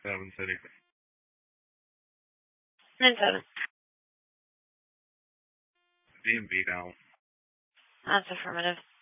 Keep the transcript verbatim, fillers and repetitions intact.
Seven City. Nine seven. Being beat out. That's affirmative.